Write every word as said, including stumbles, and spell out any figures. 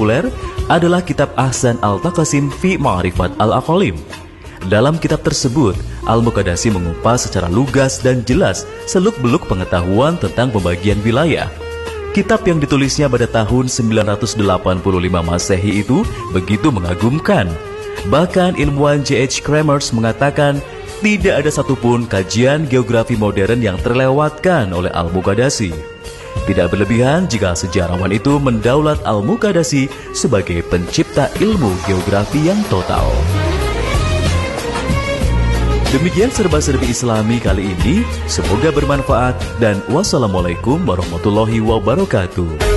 populer adalah kitab Ahsan Al-Taqasim fi Ma'rifat Al-Aqalim. Dalam kitab tersebut, Al-Muqaddasi mengupas secara lugas dan jelas seluk-beluk pengetahuan tentang pembagian wilayah. Kitab yang ditulisnya pada tahun sembilan ratus delapan puluh lima Masehi itu begitu mengagumkan. Bahkan ilmuwan J H Kramers mengatakan tidak ada satupun kajian geografi modern yang terlewatkan oleh Al-Muqaddasi. Tidak berlebihan jika sejarawan itu mendaulat Al-Muqaddasi sebagai pencipta ilmu geografi yang total. Demikian serba-serbi Islami kali ini, semoga bermanfaat dan wassalamualaikum warahmatullahi wabarakatuh.